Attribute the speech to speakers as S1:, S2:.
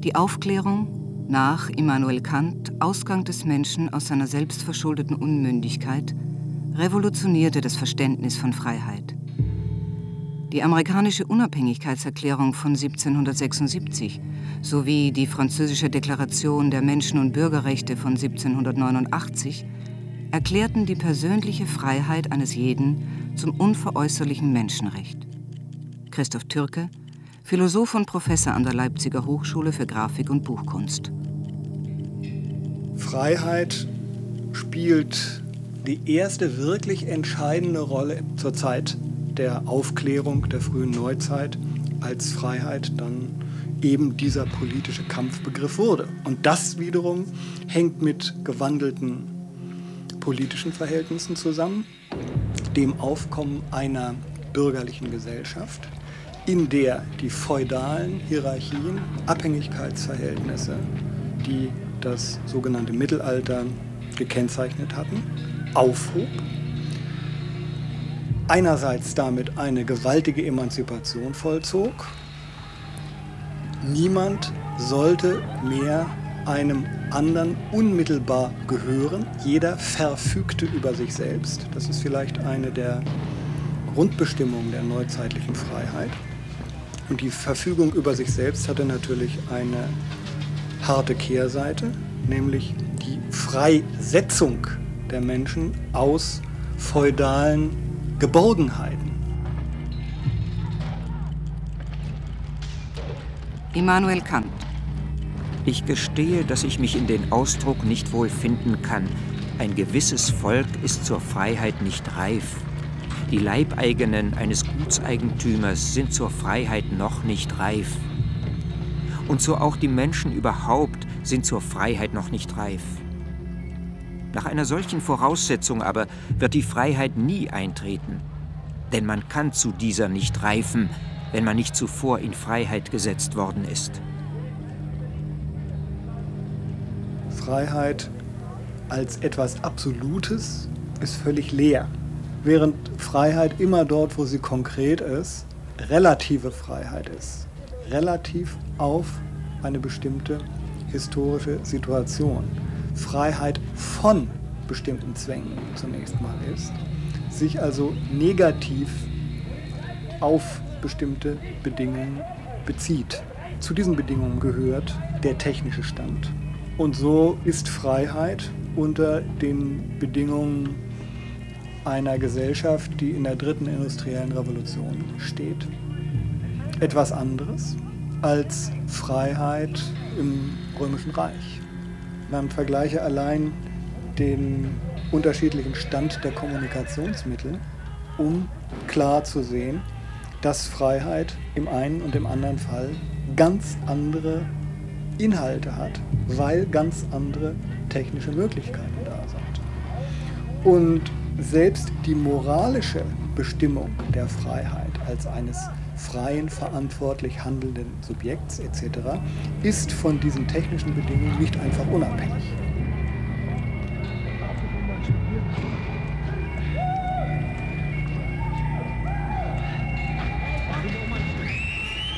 S1: Die Aufklärung, nach Immanuel Kant, Ausgang des Menschen aus seiner selbstverschuldeten Unmündigkeit, revolutionierte das Verständnis von Freiheit. Die amerikanische Unabhängigkeitserklärung von 1776 sowie die französische Deklaration der Menschen- und Bürgerrechte von 1789 erklärten die persönliche Freiheit eines jeden zum unveräußerlichen Menschenrecht. Christoph Türke, Philosoph und Professor an der Leipziger Hochschule für Grafik und Buchkunst.
S2: Freiheit spielt die erste wirklich entscheidende Rolle zur Zeit der Aufklärung der frühen Neuzeit, als Freiheit dann eben dieser politische Kampfbegriff wurde. Und das wiederum hängt mit gewandelten politischen Verhältnissen zusammen, dem Aufkommen einer bürgerlichen Gesellschaft, in der die feudalen Hierarchien, Abhängigkeitsverhältnisse, die das sogenannte Mittelalter gekennzeichnet hatten, aufhob. Einerseits damit eine gewaltige Emanzipation vollzog. Niemand sollte mehr einem anderen unmittelbar gehören. Jeder verfügte über sich selbst. Das ist vielleicht eine der Grundbestimmungen der neuzeitlichen Freiheit. Und die Verfügung über sich selbst hatte natürlich eine harte Kehrseite, nämlich die Freisetzung der Menschen aus feudalen Geborgenheiten.
S1: Immanuel Kant.
S3: Ich gestehe, dass ich mich in den Ausdruck nicht wohl finden kann. Ein gewisses Volk ist zur Freiheit nicht reif. Die Leibeigenen eines Gutseigentümers sind zur Freiheit noch nicht reif. Und so auch die Menschen überhaupt sind zur Freiheit noch nicht reif. Nach einer solchen Voraussetzung aber wird die Freiheit nie eintreten. Denn man kann zu dieser nicht reifen, wenn man nicht zuvor in Freiheit gesetzt worden ist.
S2: Freiheit als etwas Absolutes ist völlig leer. Während Freiheit immer dort, wo sie konkret ist, relative Freiheit ist. Relativ auf eine bestimmte historische Situation. Freiheit von bestimmten Zwängen zunächst mal ist, sich also negativ auf bestimmte Bedingungen bezieht. Zu diesen Bedingungen gehört der technische Stand. Und so ist Freiheit unter den Bedingungen einer Gesellschaft, die in der dritten industriellen Revolution steht, etwas anderes als Freiheit im Römischen Reich. Man vergleiche allein den unterschiedlichen Stand der Kommunikationsmittel, um klar zu sehen, dass Freiheit im einen und im anderen Fall ganz andere Inhalte hat, weil ganz andere technische Möglichkeiten da sind. Und selbst die moralische Bestimmung der Freiheit als eines freien, verantwortlich handelnden Subjekts etc. ist von diesen technischen Bedingungen nicht einfach unabhängig.